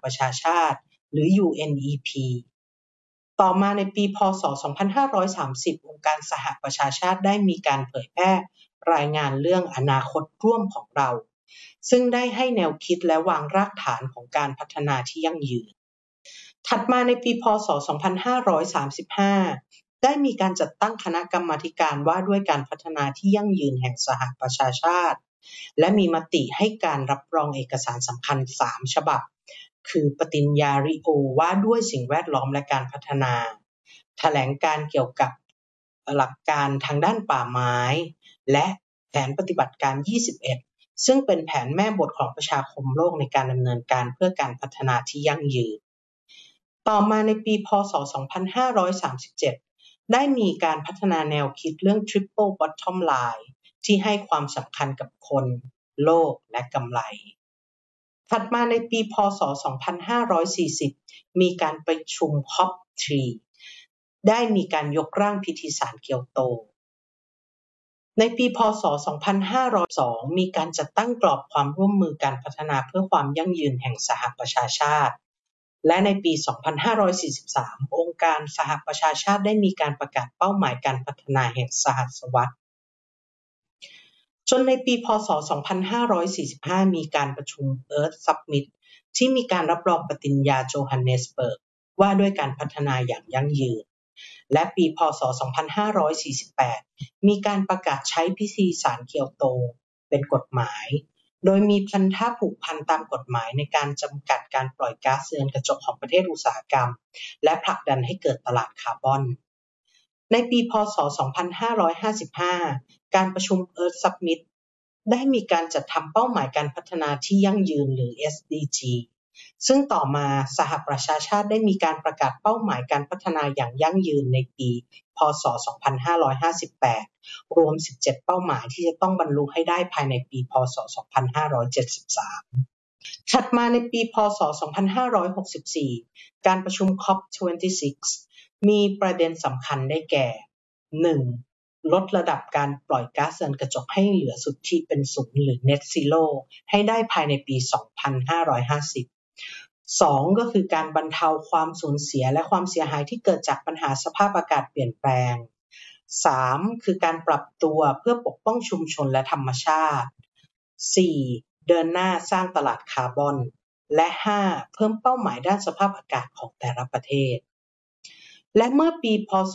ประชาชาติหรือ UNEP ต่อมาในปีพ.ศ. 2530 องค์การสหประชาชาติได้มีการเผยแพร่รายงานเรื่องอนาคตร่วมของเราซึ่งได้ให้แนวคิดและวางรากฐานของการพัฒนาที่ยั่งยืนถัดมาในปีพ.ศ. 2535 ได้มีการจัดตั้งคณะกรรมาธิการว่าด้วยการพัฒนาที่ยั่งยืนแห่งสหประชาชาติและมีมติให้การรับรองเอกสารสำคัญ3ฉบับคือปฏิญญาริโอว่าด้วยสิ่งแวดล้อมและการพัฒนาแถลงการเกี่ยวกับหลักการทางด้านป่าไม้และแผนปฏิบัติการ 21 ซึ่งเป็นแผนแม่บทของประชาคมโลกในการดำเนินการเพื่อการพัฒนาที่ยั่งยืนต่อมาในปีพ.ศ. 2537 ได้มีการพัฒนาแนวคิดเรื่อง Triple Bottom Line ที่ให้ความสำคัญกับคนโลกและกำไรถัดมาในปีพ.ศ. 2540 มีการประชุม COP3 ได้มีการยกร่างพิธีสารเกียวโตในปีพ.ศ. 2502 มีการจัดตั้งกรอบความร่วมมือการพัฒนาเพื่อความยั่งยืนแห่งสหประชาชาติและในปี 2543 องค์การสหประชาชาติได้มีการประกาศเป้าหมายการพัฒนาแห่งสหศตวรรษจนในปีพ.ศ. 2545 มีการประชุม Earth Summit ที่มีการรับรองปฏิญญาโจฮันเนสเบิร์กว่าด้วยการพัฒนาอย่างยั่งยืนและปีพ.ศ. 2548 มีการประกาศใช้พิธีสารเกียวโตเป็นกฎหมายโดยมีพันธะผูกพันตามกฎหมายในการจำกัดการปล่อยก๊าซเรือนกระจกของประเทศอุตสาหกรรมและผลักดันให้เกิดตลาดคาร์บอนในปีพ.ศ. 2555 การประชุม Earth Summit ได้มีการจัดทำเป้าหมายการพัฒนาที่ยั่งยืนหรือ SDG ซึ่งต่อมาสหประชาชาติได้มีการประกาศเป้าหมายการพัฒนาอย่างยั่งยืนในปีพ.ศ. 2558 รวม 17 เป้าหมายที่จะต้องบรรลุให้ได้ภายในปีพ.ศ. 2573 ถัดมาในปีพ.ศ. 2564 การประชุม COP26 มีประเด็นสำคัญได้แก่ 1. ลดระดับการปล่อยก๊าซเรือนกระจกให้เหลือสุทธิเป็นศูนย์หรือ Net Zero ให้ได้ภายในปี 2550 2. ก็คือการบรรเทาความสูญเสียและความเสียหายที่เกิดจากปัญหาสภาพอากาศเปลี่ยนแปลง 3. คือการปรับตัวเพื่อปกป้องชุมชนและธรรมชาติ 4. เดินหน้าสร้างตลาดคาร์บอนและ 5. เพิ่มเป้าหมายด้านสภาพอากาศของแต่ละประเทศและเมื่อปีพ.ศ.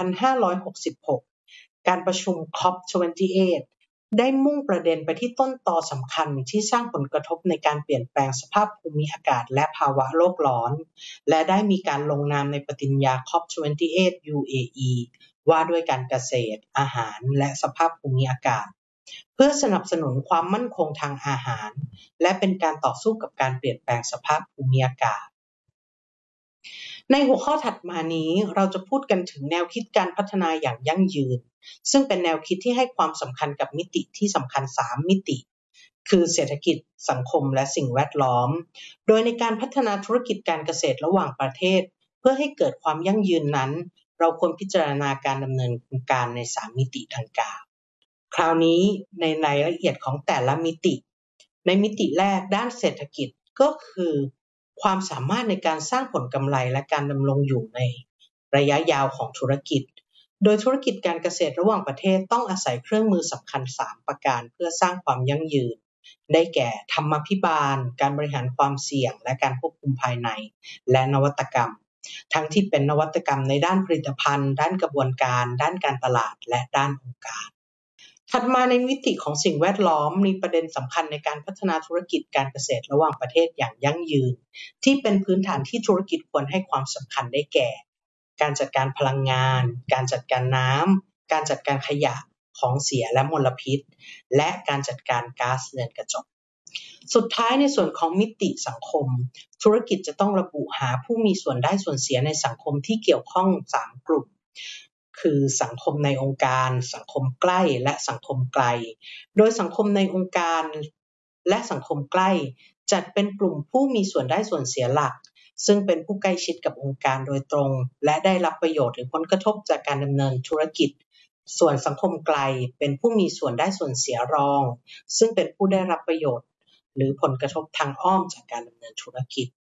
2566 การประชุม COP28 ได้มุ่งประเด็นไปที่ต้นตอสำคัญที่สร้างผลกระทบในการเปลี่ยนแปลงสภาพภูมิอากาศและภาวะโลกร้อนและได้มีการลงนามในปฏิญญา COP28 UAE ว่าด้วยการเกษตรอาหารและสภาพภูมิอากาศเพื่อสนับสนุนความมั่นคงทางอาหารและเป็นการต่อสู้กับการเปลี่ยนแปลงสภาพภูมิอากาศในหัวข้อถัดมานี้เราจะพูดกันถึงแนวคิดการพัฒนาอย่างยั่งยืนซึ่งเป็นแนวคิดที่ให้ความสำคัญกับมิติที่สำคัญ3มิติคือเศรษฐกิจสังคมและสิ่งแวดล้อมโดยในการพัฒนาธุรกิจการเกษตรระหว่างประเทศเพื่อให้เกิดความยั่งยืนนั้นเราควรพิจารณาการดำเนินการใน3มิติดังกล่าวคราวนี้ในรายละเอียดของแต่ละมิติในมิติแรกด้านเศรษฐกิจก็คือความสามารถในการสร้างผลกำไรและการดำรงอยู่ในระยะยาวของธุรกิจโดยธุรกิจการเกษตรระหว่างประเทศต้องอาศัยเครื่องมือสำคัญ3ประการเพื่อสร้างความยั่งยืนได้แก่ธรรมาภิบาลการบริหารความเสี่ยงและการควบคุมภายในและนวัตกรรมทั้งที่เป็นนวัตกรรมในด้านผลิตภัณฑ์ด้านกระบวนการด้านการตลาดและด้านองค์การถัดมาในมิติของสิ่งแวดล้อมมีประเด็นสำคัญในการพัฒนาธุรกิจการเกษตรระหว่างประเทศอย่างยั่งยืนที่เป็นพื้นฐานที่ธุรกิจควรให้ความสำคัญได้แก่การจัดการพลังงานการจัดการน้ำการจัดการขยะของเสียและมลพิษและการจัดการก๊าซเรือนกระจกสุดท้ายในส่วนของมิติสังคมธุรกิจจะต้องระบุหาผู้มีส่วนได้ส่วนเสียในสังคมที่เกี่ยวข้อง3กลุ่มคือสังคมในองค์การสังคมใกล้และสังคมไกลโดยสังคมในองค์การและสังคมใกล้จัดเป็นกลุ่มผู้มีส่วนได้ส่วนเสียหลักซึ่งเป็นผู้ใกล้ชิดกับองค์การโดยตรงและได้รับประโยชน์หรือผลกระทบจากการดำเนินธุรกิจส่วนสังคมไกลเป็นผู้มีส่วนได้ส่วนเสียรองซึ่งเป็นผู้ได้รับประโยชน์หรือผลกระทบทางอ้อมจากการดำเนินธุรกิจ